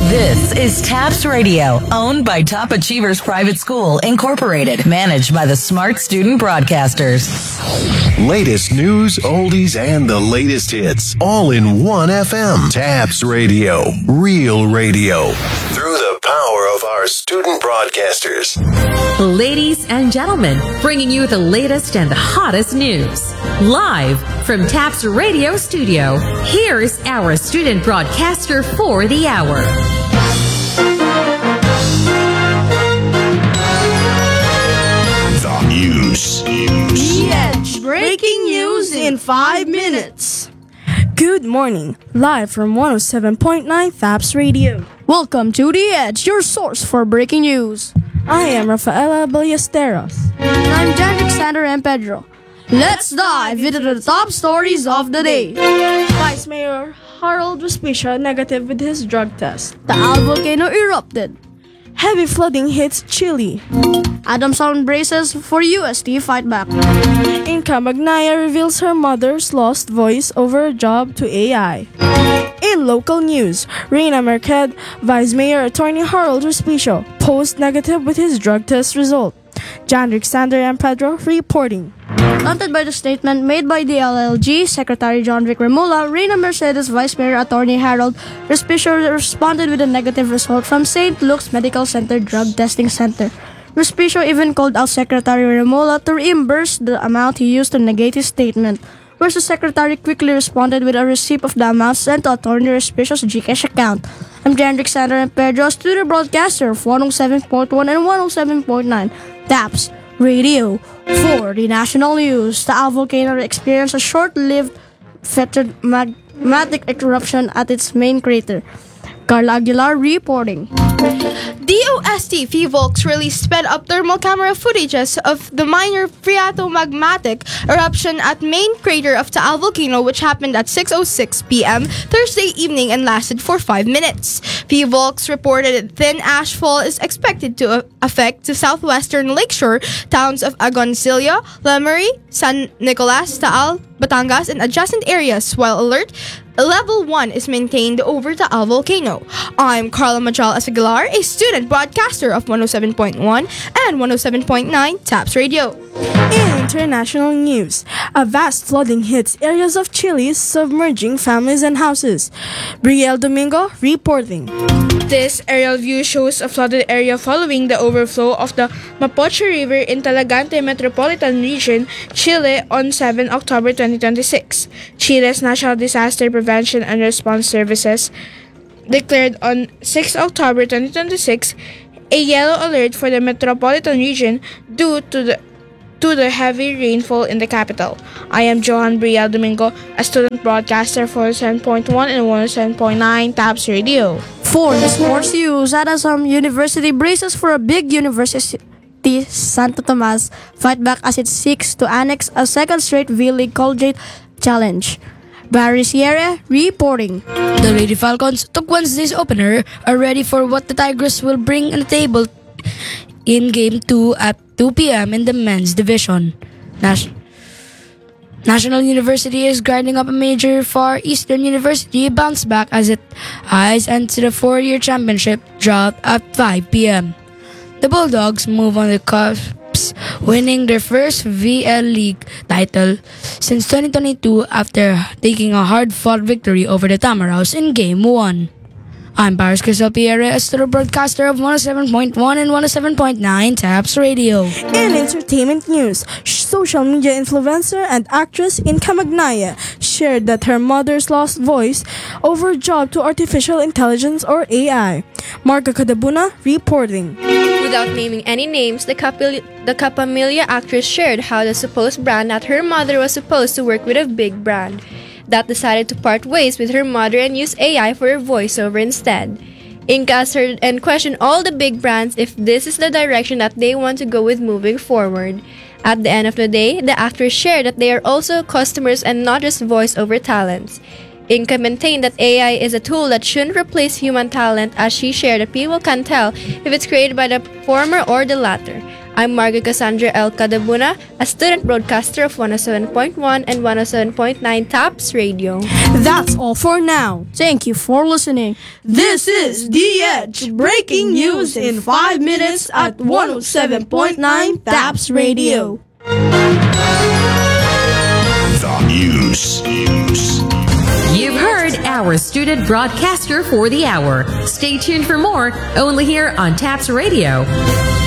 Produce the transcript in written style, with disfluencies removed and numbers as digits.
This is TAPS Radio, owned by Top Achievers Private School, Incorporated, managed by the Smart Student Broadcasters. Latest news, oldies, and the latest hits, all in one FM. TAPS Radio, real radio. Through the power of our student broadcasters. Ladies and gentlemen, bringing you the latest and the hottest news. Live from TAPS Radio Studio, here's our student broadcaster for the hour. The news. The Edge. Breaking news in 5 minutes. Good morning. Live from 107.9 TAPS Radio. Welcome to The Edge, your source for breaking news. I am Rafaela Ballesteros. And I'm Alexander and Pedro. Let's dive into the top stories of the day. Vice Mayor Harold Respicio negative with his drug test. Taal volcano erupted. Heavy flooding hits Chile. Adamson braces for UST fight back. Inka Magnaya reveals her mother's lost voice over a job to AI. In local news, Reyna Marquez, Vice Mayor Attorney Harold Respicio, post negative with his drug test result. John Alexander and Pedro reporting. Daunted by the statement made by the LLG, Secretary John Vic Remulla, Reyna Mercedes Vice Mayor Attorney Harold Respicio responded with a negative result from St. Luke's Medical Center Drug Testing Center. Respicio even called out Secretary Remulla to reimburse the amount he used to negate his statement, whereas the Secretary quickly responded with a receipt of the amount sent to Attorney Respicio's Gcash account. I'm Jan Alexander and Pedro, studio broadcaster of 107.1 and 107.9 TAPS Radio. For the national news, the Taal volcano experienced a short-lived fetid magmatic eruption at its main crater. Carla Aguilar reporting. DOST PHIVOLCS released sped-up thermal camera footages of the minor phreatomagmatic eruption at main crater of Taal volcano, which happened at 6:06 p.m. Thursday evening and lasted for 5 minutes. PHIVOLCS reported thin ash fall is expected to affect the southwestern lakeshore towns of Agoncillo, Lemery, San Nicolas, Taal, Batangas, and adjacent areas, while alert Level 1 is maintained over Taal volcano. I'm Carla Majal Aguilar, a student broadcaster of 107.1 and 107.9 TAPS Radio. In international news, a vast flooding hits areas of Chile, submerging families and houses. Brielle Domingo reporting. This aerial view shows a flooded area following the overflow of the Mapoche River in Talagante Metropolitan Region, Chile on 7 October 2026. Chile's National Disaster Prevention and Response Services declared on 6 October 2026 a yellow alert for the metropolitan region due to the heavy rainfall in the capital. I am Johan Brielle Domingo, a student broadcaster for 107.1 and 107.9 TAPS Radio. For the sports news, Adamson University braces for a big University Santo Tomas fight back as it seeks to annex a second straight V-League Collegiate Challenge. Barry Sierra reporting. The Lady Falcons took Wednesday's opener, are ready for what the Tigers will bring on the table in Game 2 at 2 p.m. in the men's division. National University is grinding up a major Far Eastern University bounce back as it eyes into the four-year championship drought at 5 p.m. The Bulldogs move on the cusp, winning their first VL League title since 2022 after taking a hard-fought victory over the Tamaraws in Game 1. I'm Paris Crisel Pierre, a student broadcaster of 107.1 and 107.9 TAPS Radio. In entertainment news, social media influencer and actress Inka Magnaya shared that her mother's lost voice over a job to artificial intelligence or AI. Marga Cadabuna reporting. Without naming any names, the Capamilia actress shared how the supposed brand that her mother was supposed to work with a big brand that decided to part ways with her mother and use AI for her voiceover instead. Inka asked her and questioned all the big brands if this is the direction that they want to go with moving forward. At the end of the day, the actress shared that they are also customers and not just voiceover talents. Inka maintained that AI is a tool that shouldn't replace human talent, as she shared that people can tell if it's created by the former or the latter. I'm Margaret Cassandra L. Cadabuna, a student broadcaster of 107.1 and 107.9 TAPS Radio. That's all for now. Thank you for listening. This is The Edge, breaking news in 5 minutes at 107.9 TAPS Radio. The news. You've heard our student broadcaster for the hour. Stay tuned for more, only here on TAPS Radio.